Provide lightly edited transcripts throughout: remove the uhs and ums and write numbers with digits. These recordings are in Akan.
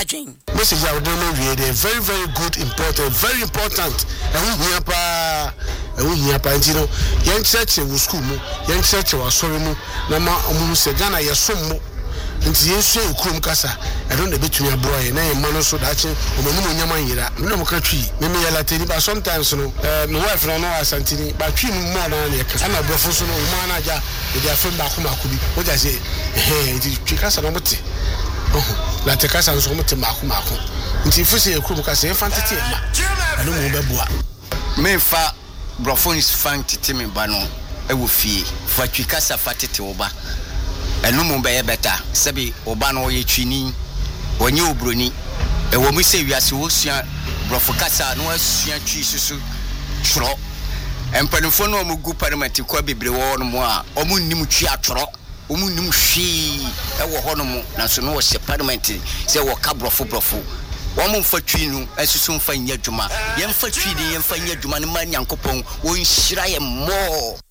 adwen message I would know really very very good important very important and we here pa ntino yen church we school mu yen church we asori mu na ma omu se Ghana yesom mu nti yesu ekrum kasa I don't betumi aboa ye na ye ma no so da che omani mo nyama yira na mo ka twi me yala teni ba sometimes no my wife no asantini ba twi mu mo na ye ka na brofo so no mo na ja e dia fem ba ko bi o ja se twi kasa no mote la te kasa no so mote mako nti fusi ekrum kasa ye fantete ma anu mo beboa me fa brofo is fantete me ba no e wo fie fa twi kasa fatete wo ba enu mo be beta sebi oba no ye twini onye obroni e wo mu se wiase wo sua brofo kasa no asua twi susu tro empanifo no mo gu parliament kwa bebre wo no mo a omu nnim twi atro omu nnim hwi e wo ho no mo na so no wo se parliament se wo ka brofo wo mo mfa twi no asusu mfa nya dwuma ye mfa twi ni ye mfa nya dwuma ne ma nyankopon wo nhira ye mo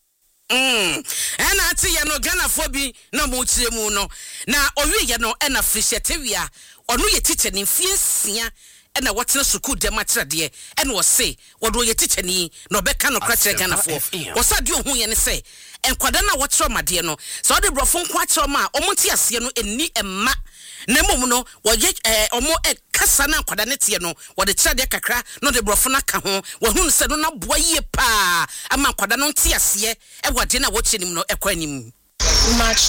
ena ati ye no Ghana fo bi na mo tie mu no na owie ye no ena frishetewia onu ye teacher ni fiesia ena wotena school dem atrade ena wo se wodo ye teacher ni no beka no kra kire Ghana fo wo sa de ohun ye ne se enkwada na wotro made no so de brofo nko akiro ma omonti ase no eni emma na mom no wo ye omo kasa na nkwada ne tie no wo de kire kakra no de brofo na ka ho wo hu se no na boa ye pa ama nkwada no nti ase e wo de na wo kyenim no ekwanim